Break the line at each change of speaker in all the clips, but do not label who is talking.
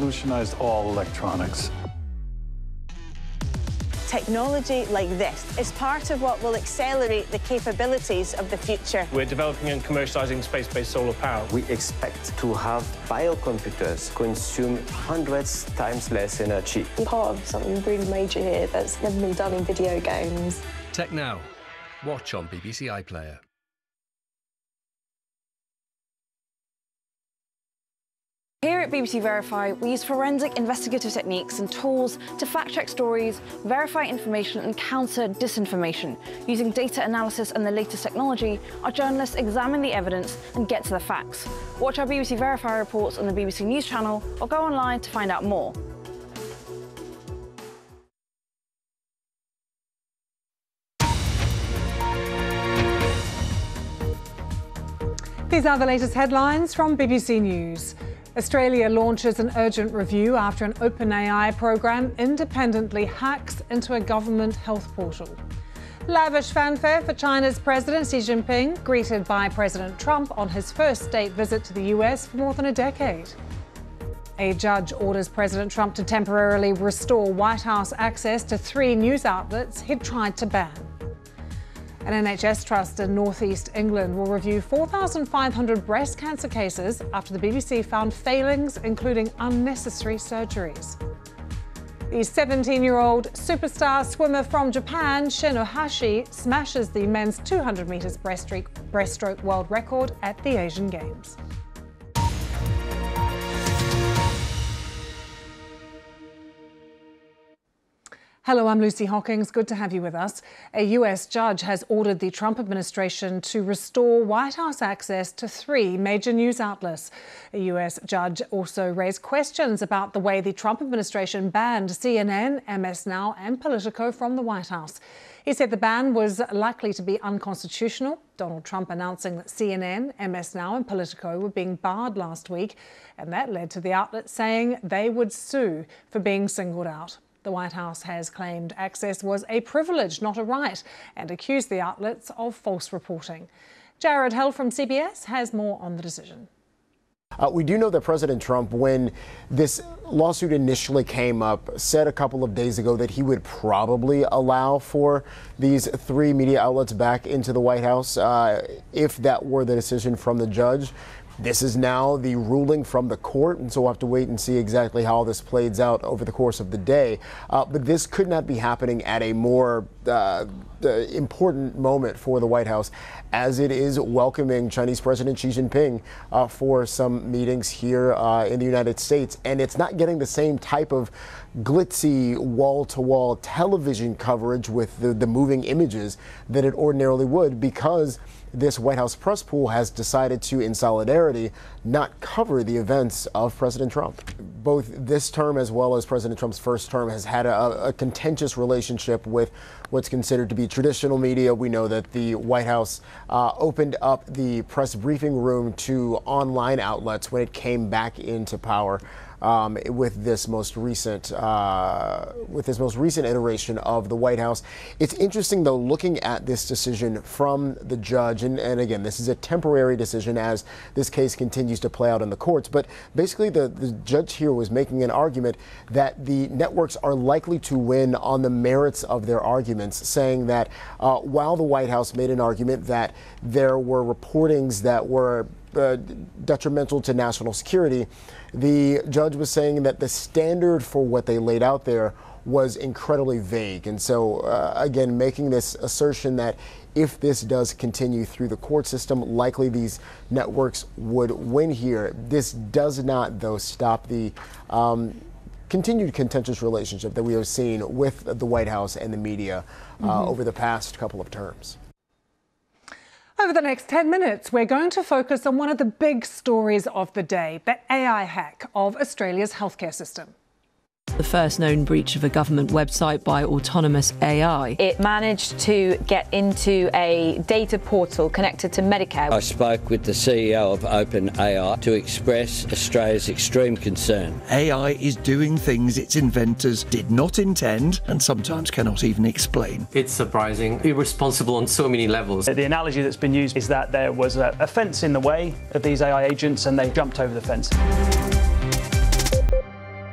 revolutionized all electronics.
Technology like this is part of what will accelerate the capabilities of the future.
We're developing and commercializing space-based solar power.
We expect to have biocomputers consume hundreds times less energy.
I'm part of something really major here that's never been done in video games.
Tech Now. Watch on BBC iPlayer.
Here at BBC Verify, we use forensic investigative techniques and tools to fact-check stories, verify information and counter disinformation. Using data analysis and the latest technology, our journalists examine the evidence and get to the facts. Watch our BBC Verify reports on the BBC News channel or go online to find out more.
These are the latest headlines from BBC News. Australia launches an urgent review after an OpenAI program independently hacks into a government health portal. Lavish fanfare for China's President Xi Jinping, greeted by President Trump on his first state visit to the US for more than a decade. A judge orders President Trump to temporarily restore White House access to 3 news outlets he'd tried to ban. An NHS trust in North East England will review 4,500 breast cancer cases after the BBC found failings, including unnecessary surgeries. The 17-year-old superstar swimmer from Japan, Shin Ohashi, smashes the men's 200 metres breaststroke world record at the Asian Games. Hello, I'm Lucy Hockings. Good to have you with us. A US judge has ordered the Trump administration to restore White House access to 3 major news outlets. A US judge also raised questions about the way the Trump administration banned CNN, MS Now and Politico from the White House. He said the ban was likely to be unconstitutional. Donald Trump announcing that CNN, MS Now and Politico were being barred last week, and that led to the outlets saying they would sue for being singled out. The White House has claimed access was a privilege, not a right, and accused the outlets of false reporting. Jared Hill from CBS has more on the decision.
We do know that President Trump, when this lawsuit initially came up, said a couple of days ago that he would probably allow for these 3 media outlets back into the White House if that were the decision from the judge. This is now the ruling from the court, and so we'll have to wait and see exactly how this plays out over the course of the day. But this could not be happening at a more important moment for the White House, as it is welcoming Chinese President Xi Jinping for some meetings here in the United States. And it's not getting the same type of glitzy wall-to-wall television coverage with the moving images that it ordinarily would, because this White House press pool has decided to, in solidarity, not cover the events of President Trump. Both this term as well as President Trump's first term has had a contentious relationship with what's considered to be traditional media. We know that the White House opened up the press briefing room to online outlets when it came back into power. With this most recent iteration of the White House. It's interesting, though, looking at this decision from the judge, and again, this is a temporary decision as this case continues to play out in the courts, but basically the judge here was making an argument that the networks are likely to win on the merits of their arguments, saying that while the White House made an argument that there were reportings that were detrimental to national security, the judge was saying that the standard for what they laid out there was incredibly vague. And so, again, making this assertion that if this does continue through the court system, likely these networks would win here. This does not, though, stop the continued contentious relationship that we have seen with the White House and the media over the past couple of terms.
Over the next 10 minutes, we're going to focus on one of the big stories of the day, the AI hack of Australia's healthcare system.
The first known breach of a government website by autonomous AI.
It managed to get into a data portal connected to Medicare.
I spoke with the CEO of OpenAI to express Australia's extreme concern.
AI is doing things its inventors did not intend and sometimes cannot even explain.
It's surprising, irresponsible on so many levels.
The analogy that's been used is that there was a fence in the way of these AI agents and they jumped over the fence.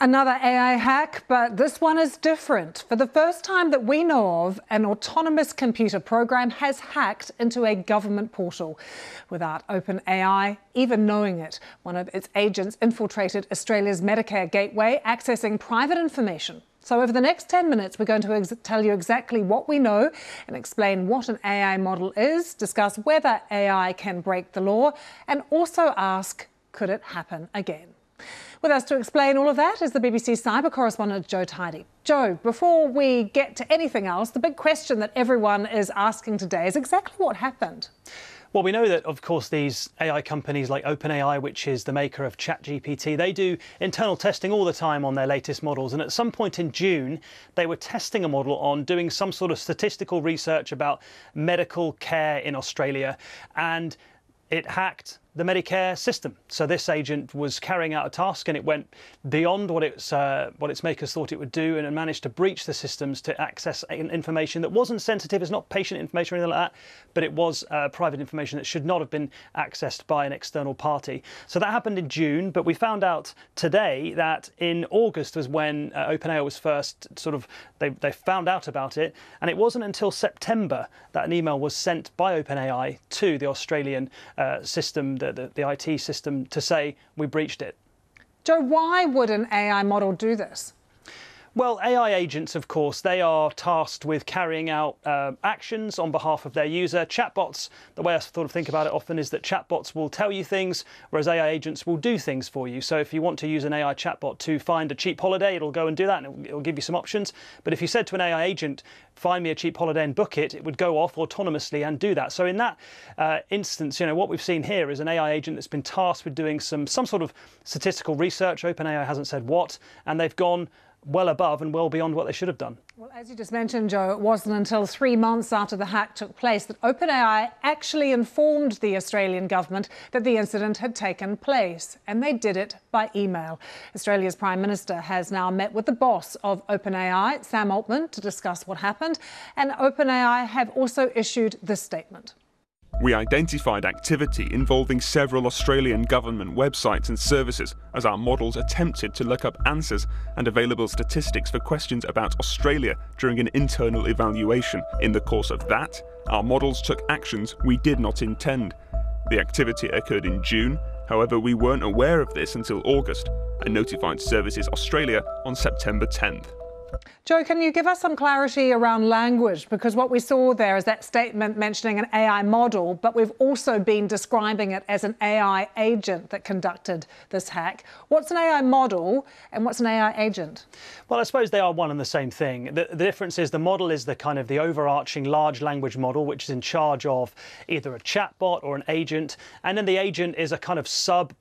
Another AI hack, but this one is different. For the first time that we know of, an autonomous computer program has hacked into a government portal without OpenAI even knowing it. One of its agents infiltrated Australia's Medicare gateway, accessing private information. So over the next 10 minutes, we're going to tell you exactly what we know and explain what an AI model is, discuss whether AI can break the law, and also ask, could it happen again? With us to explain all of that is the BBC cyber correspondent Joe Tidy. Joe, before we get to anything else, the big question that everyone is asking today is exactly what happened.
Well, we know that, of course, these AI companies like OpenAI, which is the maker of ChatGPT, they do internal testing all the time on their latest models. And at some point in June, they were testing a model on doing some sort of statistical research about medical care in Australia. And it hacked the Medicare system. So this agent was carrying out a task and it went beyond what its makers thought it would do and managed to breach the systems to access information that wasn't sensitive. It's not patient information or anything like that, but it was private information that should not have been accessed by an external party. So that happened in June, but we found out today that in August was when OpenAI was first they found out about it, and it wasn't until September that an email was sent by OpenAI to the Australian system, the IT system, to say we breached it.
Joe, why would an AI model do this?
Well, AI agents, of course, they are tasked with carrying out actions on behalf of their user. Chatbots, the way I think about it often is that chatbots will tell you things, whereas AI agents will do things for you. So if you want to use an AI chatbot to find a cheap holiday, it'll go and do that, and it'll give you some options. But if you said to an AI agent, find me a cheap holiday and book it, it would go off autonomously and do that. So in that instance, what we've seen here is an AI agent that's been tasked with doing some sort of statistical research. OpenAI hasn't said what, and they've gone well above and well beyond what they should have done.
Well, as you just mentioned, Joe, it wasn't until 3 months after the hack took place that OpenAI actually informed the Australian government that the incident had taken place, and they did it by email. Australia's Prime Minister has now met with the boss of OpenAI, Sam Altman, to discuss what happened, and OpenAI have also issued this statement.
We identified activity involving several Australian government websites and services as our models attempted to look up answers and available statistics for questions about Australia during an internal evaluation. In the course of that, our models took actions we did not intend. The activity occurred in June, however we weren't aware of this until August and notified Services Australia on September 10th.
Joe, can you give us some clarity around language? Because what we saw there is that statement mentioning an AI model, but we've also been describing it as an AI agent that conducted this hack. What's an AI model and what's an AI agent?
Well, I suppose they are one and the same thing. The difference is the model is the overarching large language model, which is in charge of either a chatbot or an agent, and then the agent is a kind of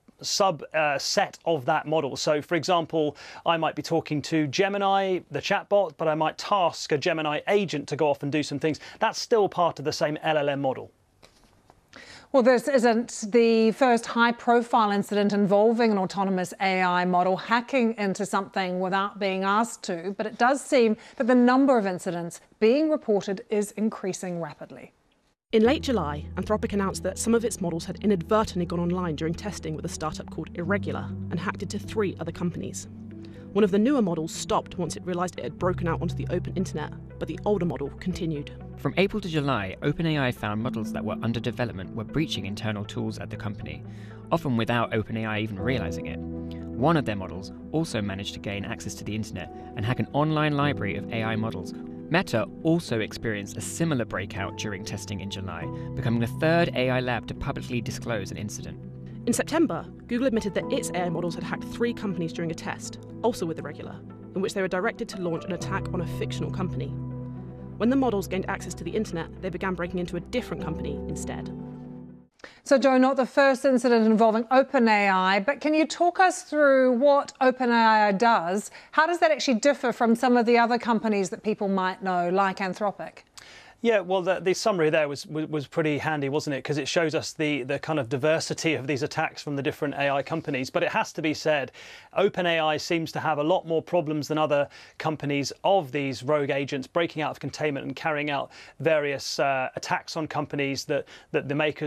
subset of that model. So, for example, I might be talking to Gemini, the chatbot, but I might task a Gemini agent to go off and do some things. That's still part of the same LLM model.
Well, this isn't the first high-profile incident involving an autonomous AI model hacking into something without being asked to, but it does seem that the number of incidents being reported is increasing rapidly.
In late July, Anthropic announced that some of its models had inadvertently gone online during testing with a startup called Irregular and hacked into 3 other companies. One of the newer models stopped once it realised it had broken out onto the open internet, but the older model continued.
From April to July, OpenAI found models that were under development were breaching internal tools at the company, often without OpenAI even realising it. One of their models also managed to gain access to the internet and hack an online library of AI models. Meta also experienced a similar breakout during testing in July, becoming the 3rd AI lab to publicly disclose an incident.
In September, Google admitted that its AI models had hacked 3 companies during a test, also with Irregular, in which they were directed to launch an attack on a fictional company. When the models gained access to the internet, they began breaking into a different company instead.
So, Joe, not the first incident involving OpenAI, but can you talk us through what OpenAI does? How does that actually differ from some of the other companies that people might know, like Anthropic?
Yeah, well, the summary there was pretty handy, wasn't it? Because it shows us the kind of diversity of these attacks from the different AI companies. But it has to be said, OpenAI seems to have a lot more problems than other companies of these rogue agents breaking out of containment and carrying out various attacks on companies that the makers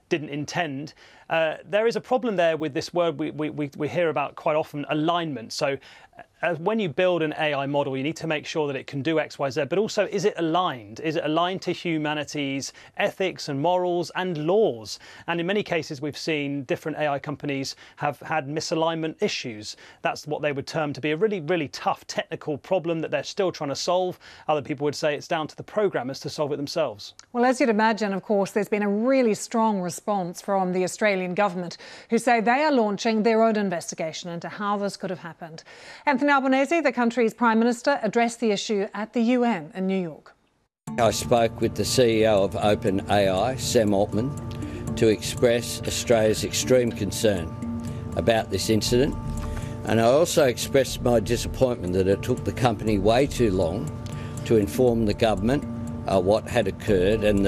didn't intend. There is a problem there with this word we hear about quite often, alignment. So when you build an AI model, you need to make sure that it can do X, Y, Z, but also, is it aligned? Is it aligned to humanity's ethics and morals and laws? And in many cases, we've seen different AI companies have had misalignment issues. That's what they would term to be a really, really tough technical problem that they're still trying to solve. Other people would say it's down to the programmers to solve it themselves.
Well, as you'd imagine, of course, there's been a really strong response from the Australian government, who say they are launching their own investigation into how this could have happened. Anthony Albanese, the country's Prime Minister, addressed the issue at the UN in New York.
I spoke with the CEO of OpenAI, Sam Altman, to express Australia's extreme concern about this incident. And I also expressed my disappointment that it took the company way too long to inform the government what had occurred, and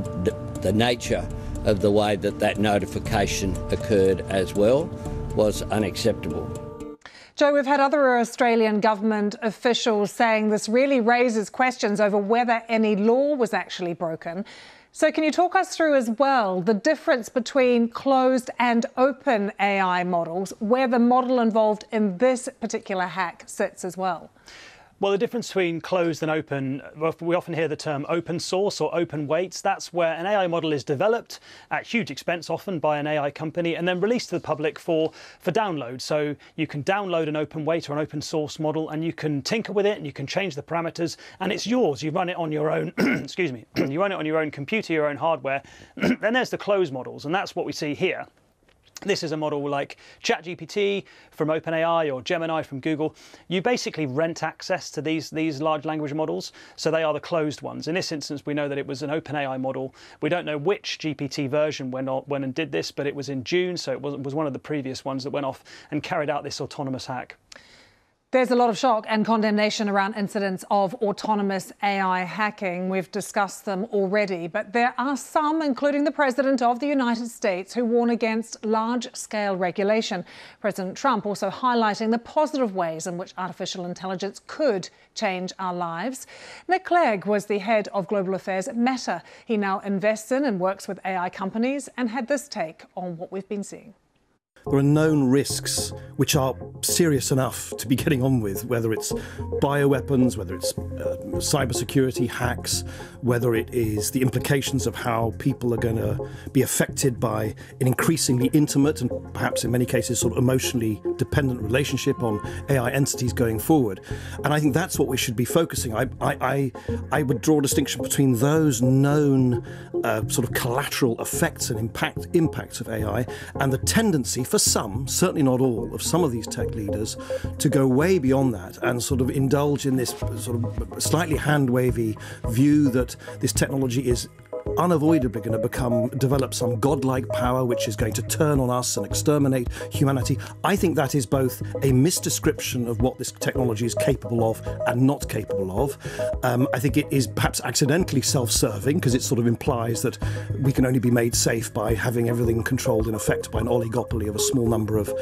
the nature of the way that notification occurred as well was unacceptable.
Joe, we've had other Australian government officials saying this really raises questions over whether any law was actually broken. So can you talk us through as well the difference between closed and open AI models, where the model involved in this particular hack sits as well?
Well, the difference between closed and open, we often hear the term open source or open weights. That's where an AI model is developed at huge expense, often by an AI company, and then released to the public for download. So you can download an open weight or an open source model, and you can tinker with it and you can change the parameters, and it's yours. You run it on your own, excuse me, you run it on your own computer, your own hardware. Then there's the closed models, and that's what we see here. This is a model like ChatGPT from OpenAI or Gemini from Google. You basically rent access to these large language models, so they are the closed ones. In this instance, we know that it was an OpenAI model. We don't know which GPT version went and did this, but it was in June, so it was one of the previous ones that went off and carried out this autonomous hack.
There's a lot of shock and condemnation around incidents of autonomous AI hacking. We've discussed them already, but there are some, including the President of the United States, who warn against large-scale regulation. President Trump also highlighting the positive ways in which artificial intelligence could change our lives. Nick Clegg was the head of global affairs at Meta. He now invests in and works with AI companies, and had this take on what we've been seeing.
There are known risks which are serious enough to be getting on with, whether it's bioweapons, whether it's cybersecurity hacks, whether it is the implications of how people are going to be affected by an increasingly intimate and perhaps in many cases sort of emotionally dependent relationship on AI entities going forward. And I think that's what we should be focusing. I would draw a distinction between those known sort of collateral effects and impacts of AI, and the tendency for some, certainly not all, of some of these tech leaders to go way beyond that and sort of indulge in this sort of slightly hand-wavy view that this technology is unavoidably going to develop some godlike power which is going to turn on us and exterminate humanity. I think that is both a misdescription of what this technology is capable of and not capable of. I think it is perhaps accidentally self-serving, because it sort of implies that we can only be made safe by having everything controlled in effect by an oligopoly of a small number of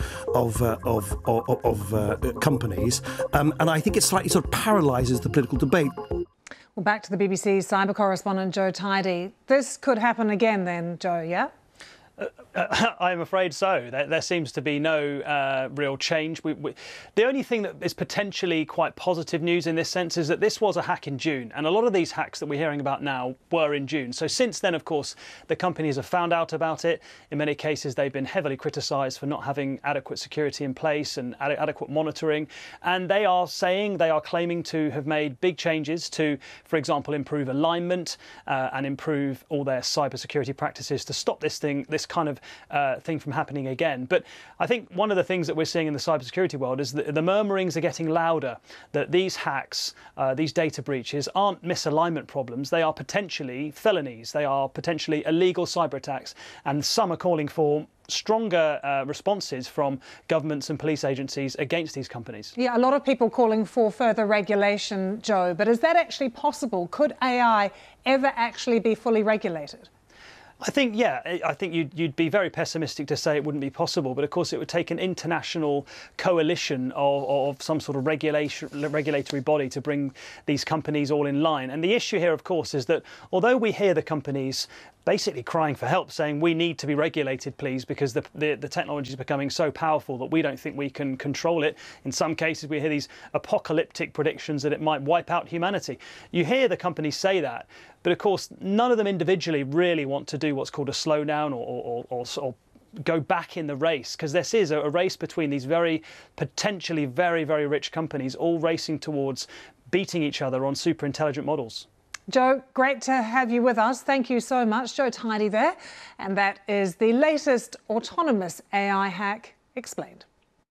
companies. And I think it slightly sort of paralyses the political debate.
Well, back to the BBC's cyber correspondent, Joe Tidy. This could happen again then, Joe, yeah?
I'm afraid so. There seems to be no real change. The only thing that is potentially quite positive news in this sense is that this was a hack in June, and a lot of these hacks that we're hearing about now were in June. So since then, of course, the companies have found out about it. In many cases, they've been heavily criticised for not having adequate security in place and adequate monitoring. And they are claiming to have made big changes to, for example, improve alignment and improve all their cybersecurity practices to stop this kind of thing from happening again. But I think one of the things that we're seeing in the cybersecurity world is that the murmurings are getting louder, that these hacks, these data breaches aren't misalignment problems, they are potentially felonies, they are potentially illegal cyber attacks, and some are calling for stronger responses from governments and police agencies against these companies.
Yeah, a lot of people calling for further regulation, Joe, but is that actually possible? Could AI ever actually be fully regulated?
I think you'd be very pessimistic to say it wouldn't be possible, but of course it would take an international coalition of some sort of regulatory body to bring these companies all in line. And the issue here, of course, is that although we hear the companies basically crying for help, saying we need to be regulated, please, because the technology is becoming so powerful that we don't think we can control it. In some cases, we hear these apocalyptic predictions that it might wipe out humanity. You hear the companies say that, but of course, none of them individually really want to do what's called a slowdown or go back in the race, because this is a race between these potentially very, very rich companies all racing towards beating each other on super intelligent models.
Joe, great to have you with us. Thank you so much. Joe Tidy there. And that is the latest autonomous AI hack explained.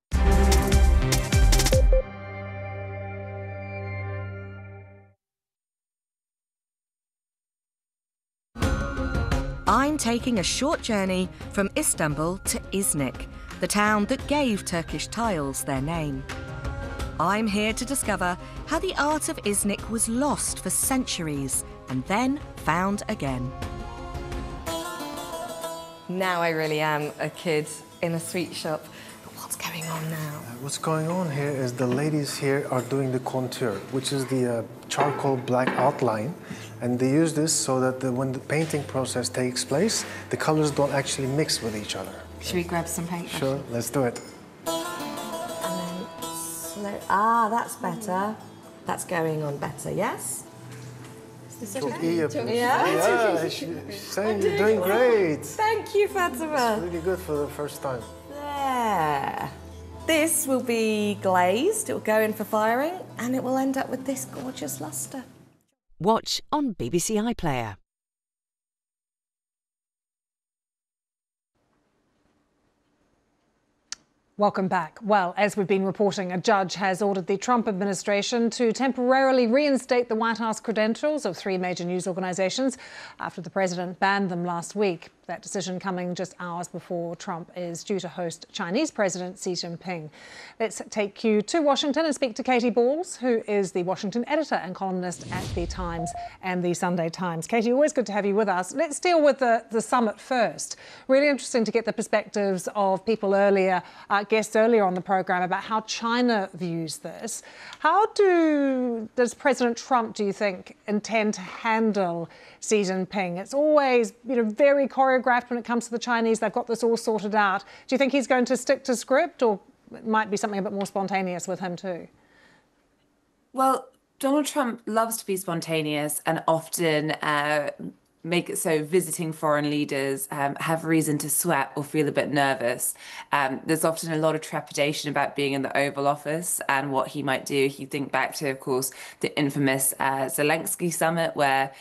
I'm taking a short journey from Istanbul to Iznik, the town that gave Turkish tiles their name. I'm here to discover how the art of Iznik was lost for centuries and then found again.
Now I really am a kid in a sweet shop. But what's going on now?
What's going on here is the ladies here are doing the contour, which is the charcoal black outline. And they use this so that when the painting process takes place, the colors don't actually mix with each other.
Should we grab some paint?
Sure, let's do it.
Ah, that's better. That's going on better, yes? Is this okay?
Yeah, she's saying you're doing great.
Thank you, Fatima.
It's really good for the first time.
There. This will be glazed, it will go in for firing, and it will end up with this gorgeous lustre.
Watch on BBC iPlayer.
Welcome back. Well, as we've been reporting, a judge has ordered the Trump administration to temporarily reinstate the White House credentials of 3 major news organisations after the president banned them last week. That decision coming just hours before Trump is due to host Chinese President Xi Jinping. Let's take you to Washington and speak to Katy Balls, who is the Washington editor and columnist at The Times and The Sunday Times. Katy, always good to have you with us. Let's deal with the summit first. Really interesting to get the perspectives of people guests earlier on the programme about how China views this. How does President Trump, do you think, intend to handle Xi Jinping? It's always, very choreographed when it comes to the Chinese. They've got this all sorted out. Do you think he's going to stick to script, or it might be something a bit more spontaneous with him too?
Well, Donald Trump loves to be spontaneous and often make it so visiting foreign leaders have reason to sweat or feel a bit nervous. There's often a lot of trepidation about being in the Oval Office and what he might do. You think back to, of course, the infamous Zelensky summit where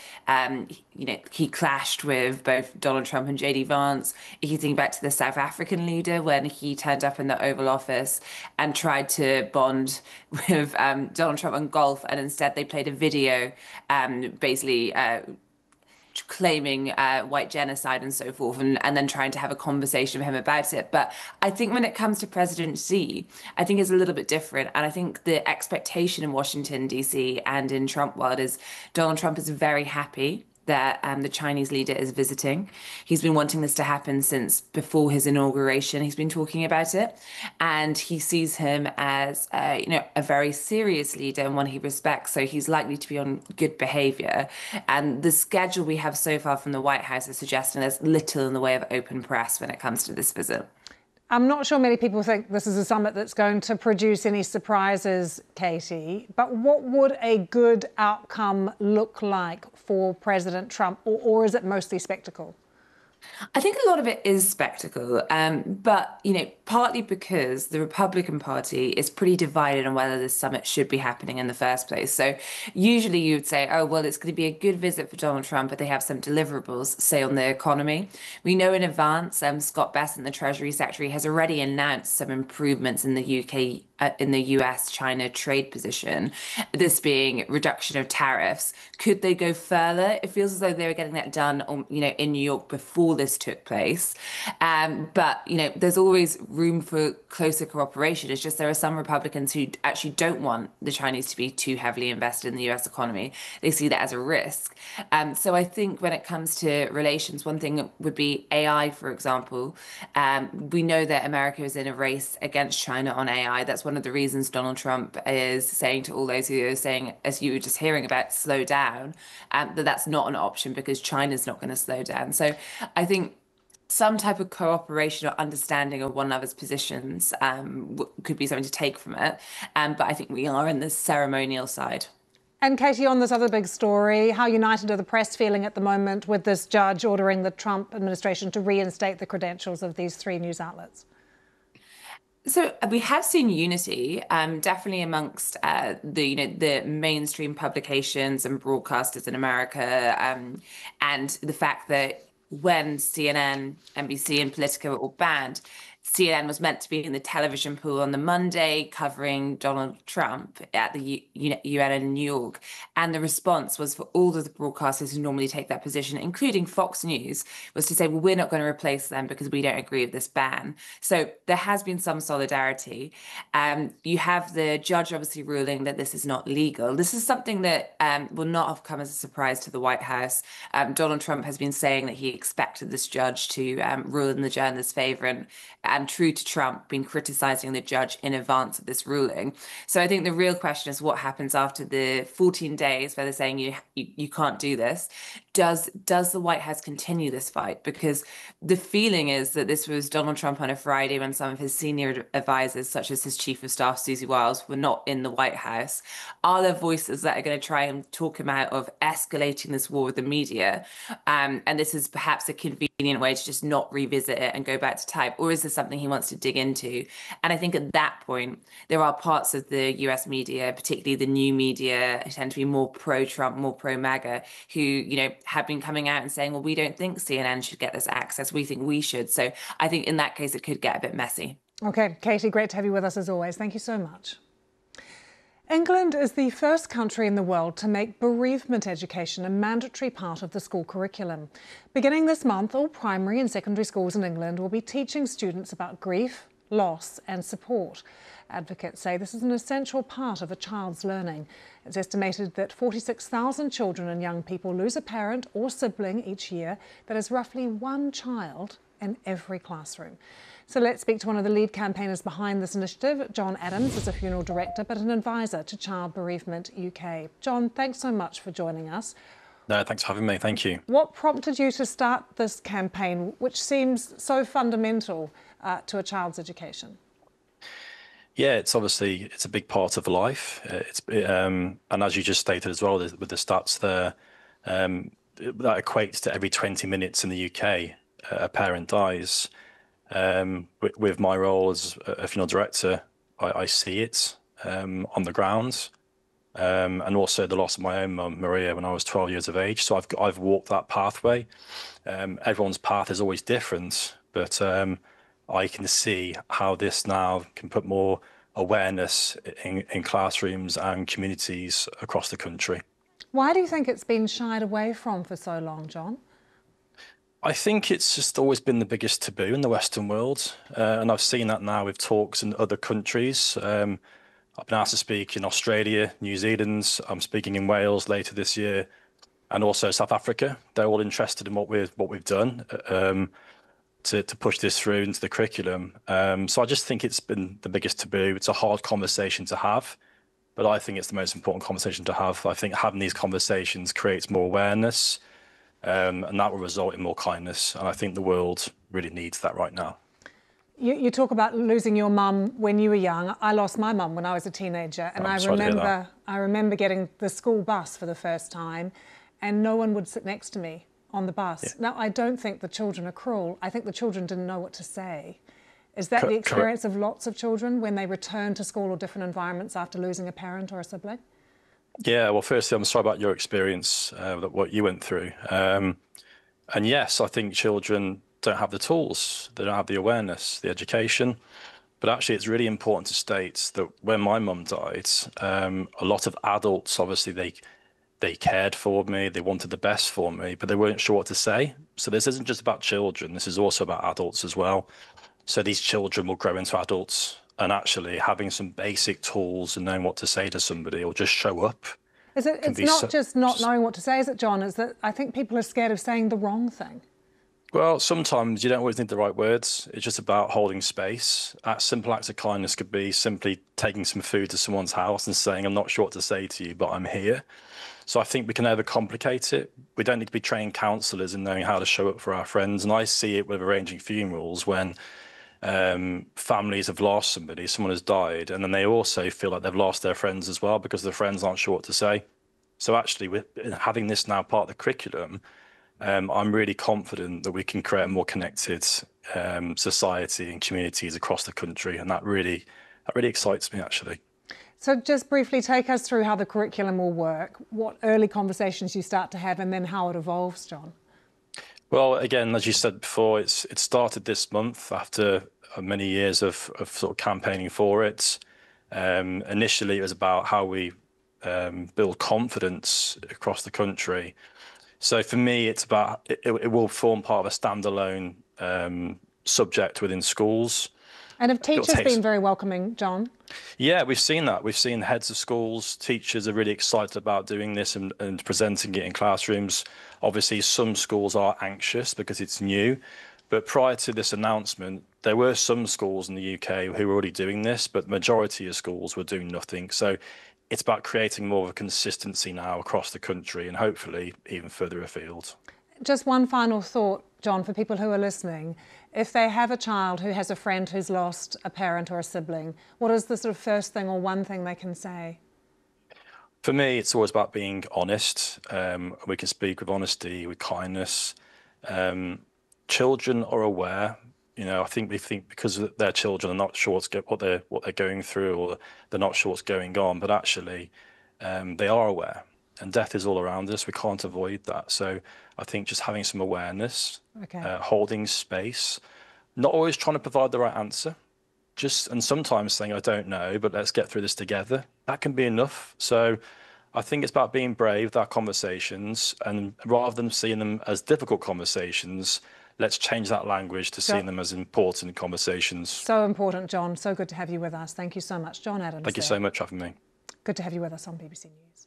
he clashed with both Donald Trump and JD Vance. You think back to the South African leader when he turned up in the Oval Office and tried to bond with Donald Trump on golf, and instead they played a video basically claiming white genocide and so forth, and then trying to have a conversation with him about it. But I think when it comes to President Xi, I think it's a little bit different. And I think the expectation in Washington, D.C. and in Trump world is Donald Trump is very happy that the Chinese leader is visiting. He's been wanting this to happen since before his inauguration. He's been talking about it, and he sees him as a very serious leader and one he respects. So he's likely to be on good behavior. And the schedule we have so far from the White House is suggesting there's little in the way of open press when it comes to this visit.
I'm not sure many people think this is a summit that's going to produce any surprises, Katy, but what would a good outcome look like for President Trump, or is it mostly spectacle?
I think a lot of it is spectacle, but, partly because the Republican Party is pretty divided on whether this summit should be happening in the first place. So usually you would say, oh, well, it's going to be a good visit for Donald Trump, but they have some deliverables, say, on the economy. We know in advance, Scott Bessent, the Treasury Secretary, has already announced some improvements in the in the US-China trade position, this being reduction of tariffs. Could they go further? It feels as though they were getting that done, in New York before this took place. But, there's always room for closer cooperation. It's just there are some Republicans who actually don't want the Chinese to be too heavily invested in the US economy. They see that as a risk. So I think when it comes to relations, one thing would be AI, for example. We know that America is in a race against China on AI. That's one one of the reasons Donald Trump is saying to all those who are saying, as you were just hearing about, slow down, that that's not an option because China's not going to slow down. So I think some type of cooperation or understanding of one another's positions could be something to take from it. But I think we are in the ceremonial side.
And Katie, on this other big story, how united are the press feeling at the moment with this judge ordering the Trump administration to reinstate the credentials of these 3 news outlets?
So we have seen unity, definitely amongst the mainstream publications and broadcasters in America, and the fact that when CNN, NBC, and Politico were all banned, CNN was meant to be in the television pool on the Monday covering Donald Trump at the UN in New York. And the response was for all of the broadcasters who normally take that position, including Fox News, was to say, well, we're not going to replace them because we don't agree with this ban. So there has been some solidarity. You have the judge obviously ruling that this is not legal. This is something that will not have come as a surprise to the White House. Donald Trump has been saying that he expected this judge to rule in the journalist's favor, and true to Trump, been criticizing the judge in advance of this ruling. So I think the real question is what happens after the 14 days where they're saying you can't do this. Does the White House continue this fight? Because the feeling is that this was Donald Trump on a Friday when some of his senior advisors, such as his chief of staff, Susie Wiles, were not in the White House. Are there voices that are going to try and talk him out of escalating this war with the media? And this is perhaps a convenient way to just not revisit it and go back to type, or is this something he wants to dig into? And I think at that point, there are parts of the US media, particularly the new media, who tend to be more pro-Trump, more pro-MAGA, who, have been coming out and saying, well, we don't think CNN should get this access. We think we should. So I think in that case, it could get a bit messy.
OK, Katie, great to have you with us as always. Thank you so much. England is the first country in the world to make bereavement education a mandatory part of the school curriculum. Beginning this month, all primary and secondary schools in England will be teaching students about grief, loss and support. Advocates say this is an essential part of a child's learning. It's estimated that 46,000 children and young people lose a parent or sibling each year. That is roughly 1 child in every classroom. So let's speak to one of the lead campaigners behind this initiative. John Adams is a funeral director but an advisor to Child Bereavement UK. John, thanks so much for joining us.
No, thanks for having me. Thank you.
What prompted you to start this campaign, which seems so fundamental to a child's education?
Yeah, it's a big part of life. And as you just stated as well, with the stats there, that equates to every 20 minutes in the UK, a parent dies. With my role as a funeral director, I see it on the ground, and also the loss of my own mum, Maria, when I was 12 years of age. So I've walked that pathway. Everyone's path is always different, but I can see how this now can put more awareness in classrooms and communities across the country.
Why do you think it's been shied away from for so long, John?
I think it's just always been the biggest taboo in the Western world, and I've seen that now with talks in other countries. I've been asked to speak in Australia, New Zealand. I'm speaking in Wales later this year, and also South Africa. They're all interested in what we've done to push this through into the curriculum. So I just think it's been the biggest taboo. It's a hard conversation to have, but I think it's the most important conversation to have. I think having these conversations creates more awareness, and that will result in more kindness. And I think the world really needs that right now.
You talk about losing your mum when you were young. I lost my mum when I was a teenager, and I remember getting the school bus for the first time, and no one would sit next to me on the bus. Yeah. Now, I don't think the children are cruel. I think the children didn't know what to say. Is that the experience of lots of children when they return to school or different environments after losing a parent or a sibling?
Yeah, well, firstly, I'm sorry about your experience, what you went through. And yes, I think children don't have the tools, they don't have the awareness, the education. But actually, it's really important to state that when my mum died, a lot of adults, obviously, they cared for me, they wanted the best for me, but they weren't sure what to say. So this isn't just about children, this is also about adults as well. So these children will grow into adults, and actually having some basic tools and knowing what to say to somebody or just show up.
It's not just not knowing what to say, is it, John? Is that I think people are scared of saying the wrong thing.
Well, sometimes you don't always need the right words. It's just about holding space. That simple acts of kindness could be simply taking some food to someone's house and saying, I'm not sure what to say to you, but I'm here. So I think we can overcomplicate it. We don't need to be trained counsellors in knowing how to show up for our friends. And I see it with arranging funerals when families have lost somebody, someone has died, and then they also feel like they've lost their friends as well because their friends aren't sure what to say. So actually, with having this now part of the curriculum, I'm really confident that we can create a more connected society and communities across the country, and that really excites me, actually.
So just briefly take us through how the curriculum will work, what early conversations you start to have, and then how it evolves, John.
Well, again, as you said before, it started this month after many years of sort of campaigning for it. Initially, it was about how we build confidence across the country. So for me, it's about it will form part of a standalone subject within schools.
And have teachers been very welcoming, John?
Yeah, we've seen that. We've seen heads of schools, teachers are really excited about doing this and presenting it in classrooms. Obviously, some schools are anxious because it's new. But prior to this announcement, there were some schools in the UK who were already doing this, but the majority of schools were doing nothing. So it's about creating more of a consistency now across the country and hopefully even further afield.
Just one final thought, John, for people who are listening. If they have a child who has a friend who's lost a parent or a sibling, what is the sort of first thing or one thing they can say?
For me, it's always about being honest. We can speak with honesty, with kindness. Children are aware. You know, I think they think because their children are not sure what they're going through, or they're not sure what's going on, but actually they are aware. And death is all around us. We can't avoid that. So I think just having some awareness, holding space, not always trying to provide the right answer, and sometimes saying, I don't know, but let's get through this together. That can be enough. So I think it's about being brave with our conversations, and rather than seeing them as difficult conversations, let's change that language to seeing them as important conversations.
So important, John. So good to have you with us. Thank you so much. John Adams.
Thank you so much for having me.
Good to have you with us on BBC News.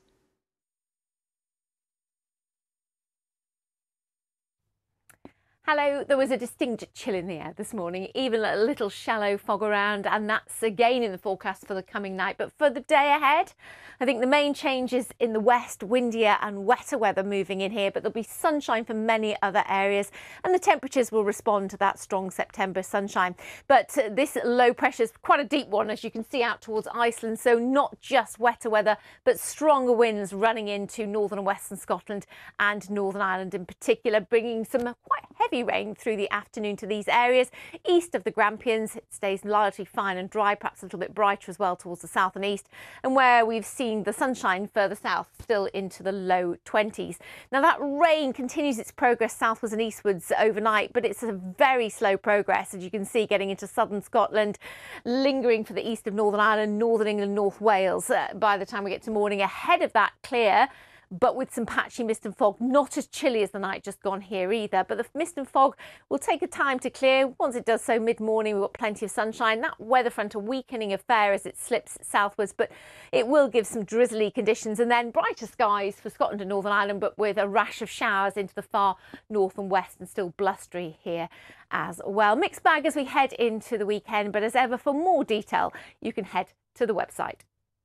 Hello, there was a distinct chill in the air this morning, even a little shallow fog around, and that's again in the forecast for the coming night. But for the day ahead, I think the main change is in the west, windier and wetter weather moving in here, but there'll be sunshine for many other areas, and the temperatures will respond to that strong September sunshine. But this low pressure is quite a deep one, as you can see out towards Iceland, so not just wetter weather, but stronger winds running into northern and western Scotland and Northern Ireland in particular, bringing some quite heavy rain through the afternoon to these areas. East of the Grampians, it stays largely fine and dry, perhaps a little bit brighter as well towards the south and east, and where we've seen the sunshine further south, still into the low 20s. Now that rain continues its progress southwards and eastwards overnight, but it's a very slow progress, as you can see, getting into southern Scotland, lingering for the east of Northern Ireland, Northern England, North Wales. By the time we get to morning, ahead of that clear, but with some patchy mist and fog, not as chilly as the night just gone here either. But the mist and fog will take a time to clear. Once it does so mid-morning, we've got plenty of sunshine. That weather front a weakening affair as it slips southwards, but it will give some drizzly conditions, and then brighter skies for Scotland and Northern Ireland, but with a rash of showers into the far north and west, and still blustery here as well. Mixed bag as we head into the weekend, but as ever, for more detail, you can head to the website.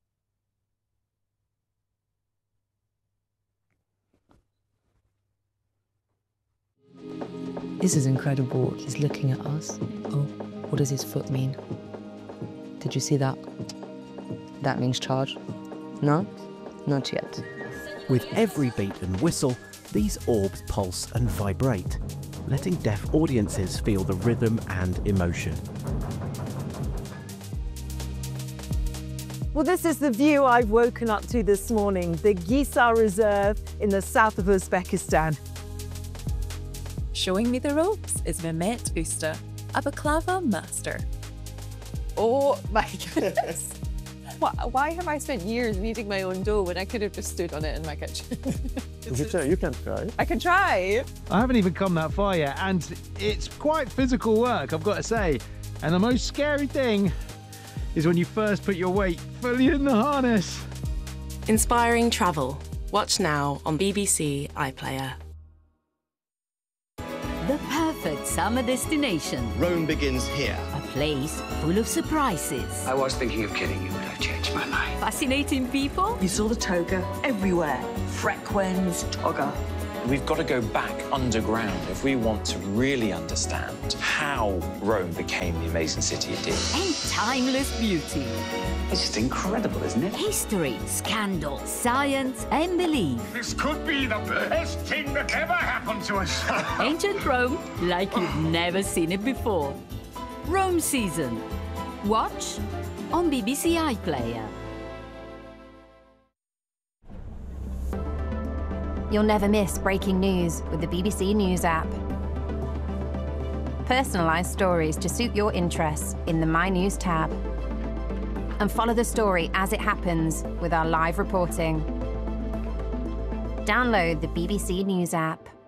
This is incredible. He's looking at us. Oh, what does his foot mean? Did you see that? That means charge. No? Not yet.
With every beat and whistle, these orbs pulse and vibrate, letting deaf audiences feel the rhythm and emotion.
Well, this is the view I've woken up to this morning, the Gisar Reserve in the south of Uzbekistan.
Showing me the ropes is Mehmet Usta, a baklava master. Oh my goodness. Why have I spent years kneading my own dough when I could have just stood on it in my kitchen?
You can try.
I can try.
I haven't even come that far yet, and it's quite physical work, I've got to say. And the most scary thing is when you first put your weight fully in the harness.
Inspiring travel. Watch now on BBC iPlayer.
The perfect
summer destination.
Rome begins here.
A place full of surprises.
I was thinking of killing you, but I've changed my mind.
Fascinating people.
You saw the toga everywhere. Frequens, toga.
We've got to go back underground if we want to really understand how Rome became the amazing city it did.
And timeless beauty.
It's just incredible, isn't it?
History, scandal, science, and belief.
This could be the best thing that ever happened to us.
Ancient Rome like you've never seen it before. Rome season. Watch on BBC iPlayer.
You'll never miss breaking news with the BBC News app. Personalised stories to suit your interests in the My News tab. And follow the story as it happens with our live reporting. Download the BBC News app.